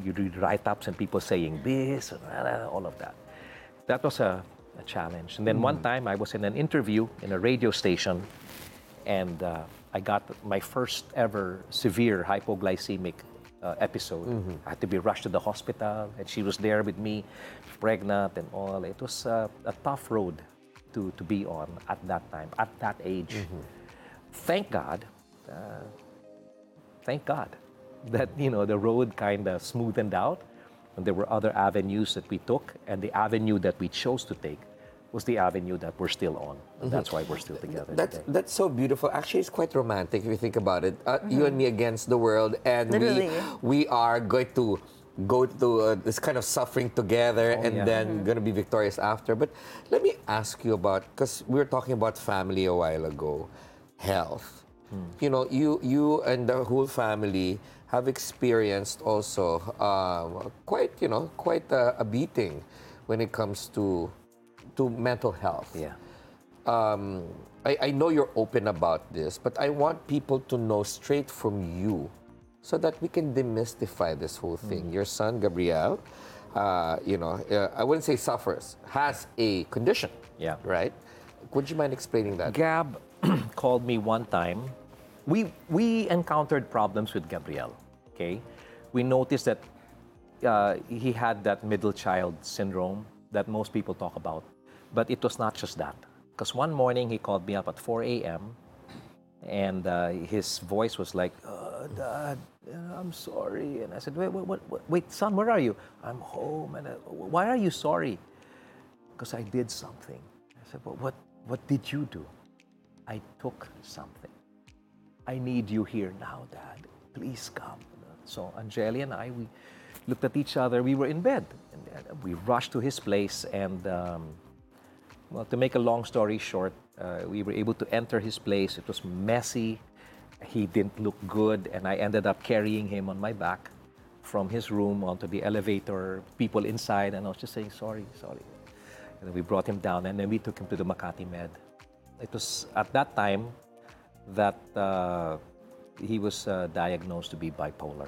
you read write-ups and people saying this and all of that. That was a challenge. And then one time I was in an interview in a radio station, and I got my first ever severe hypoglycemic episode. I had to be rushed to the hospital, and she was there with me, pregnant and all. It was a tough road to be on at that time, at that age. Thank God that the road kind of smoothened out, and there were other avenues that we took, and the avenue that we chose to take was the avenue that we're still on. And that's why we're still together. That's so beautiful. Actually, it's quite romantic if you think about it. You and me against the world, and we are going to go through this kind of suffering together, then going to be victorious after. But let me ask you about, because we were talking about family a while ago, health. You and the whole family have experienced also quite a beating when it comes to mental health. Yeah. I know you're open about this, but I want people to know straight from you so that we can demystify this whole thing. Your son, Gabriel, I wouldn't say suffers, has a condition. Yeah. Right? Would you mind explaining that? Gab called me one time. We encountered problems with Gabriel. Okay, we noticed that he had that middle child syndrome that most people talk about, but it was not just that. Because one morning he called me up at 4 a.m. and his voice was like, "Dad, I'm sorry." And I said, "Wait, son, where are you?" "I'm home." And "Why are you sorry?" "Because I did something." I said, "Well, what did you do?" "I took something. I need you here now, Dad. Please come." So Angeli and I, we looked at each other. We were in bed. And we rushed to his place. And, to make a long story short, we were able to enter his place. It was messy. He didn't look good. And I ended up carrying him on my back from his room onto the elevator, people inside. And I was just saying, sorry. And then we brought him down. And then we took him to the Makati Med. It was at that time that he was diagnosed to be bipolar.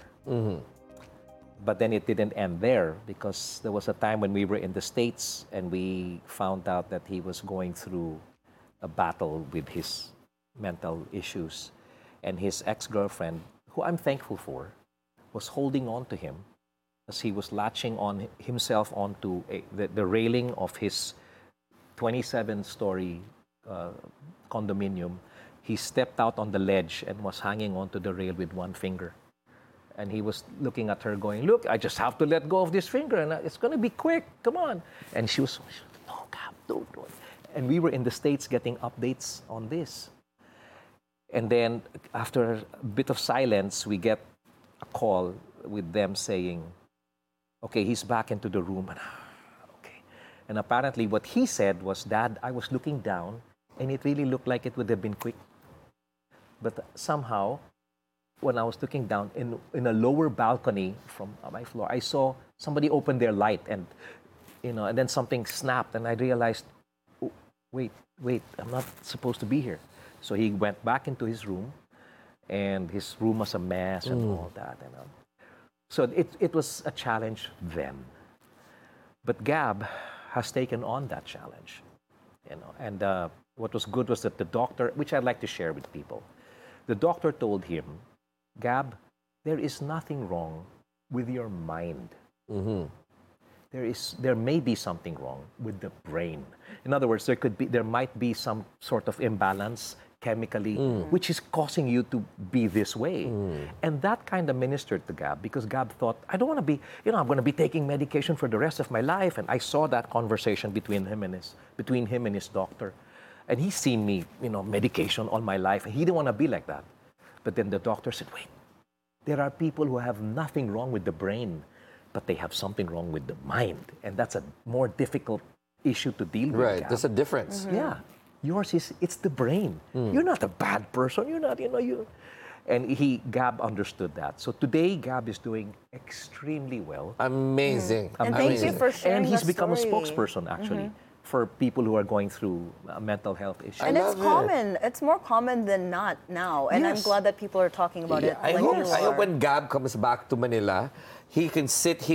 But then it didn't end there, because there was a time when we were in the States and we found out that he was going through a battle with his mental issues. And his ex-girlfriend, who I'm thankful for, was holding on to him as he was latching on himself onto the railing of his 27-story condominium. He stepped out on the ledge and was hanging onto the rail with one finger. And he was looking at her going, "Look, I just have to let go of this finger and it's going to be quick, come on." And she was, "No, Gab, don't do it." And we were in the States getting updates on this. And then after a bit of silence, we get a call with them saying, "Okay, he's back into the room." And, okay. And apparently what he said was, "Dad, I was looking down and it really looked like it would have been quick. But somehow, when I was looking down in a lower balcony from my floor, I saw somebody open their light and then something snapped and I realized, oh, wait, I'm not supposed to be here." So he went back into his room, and his room was a mess and all that. So it was a challenge then. But Gab has taken on that challenge, and what was good was that the doctor, which I'd like to share with people, the doctor told him, "Gab, there is nothing wrong with your mind. There may be something wrong with the brain." In other words, there might be some sort of imbalance chemically, which is causing you to be this way. And that kind of ministered to Gab, because Gab thought, I don't want to be, I'm going to be taking medication for the rest of my life. And I saw that conversation between him and his doctor. And he's seen me, medication all my life. And he didn't want to be like that. But then the doctor said, wait, there are people who have nothing wrong with the brain, but they have something wrong with the mind. And that's a more difficult issue to deal with. Right, Gab. there's a difference. Yeah. Yours it's the brain. You're not a bad person. You're not, And Gab understood that. So today, Gab is doing extremely well. Amazing. And thank you for sharing And he's the become a story. spokesperson, actually, for people who are going through mental health issues. And it's love it. common. It's more common than not now. And I'm Yes. glad that people are talking about it. I like hope, you I hope are. when Gab comes back to Manila, he can sit here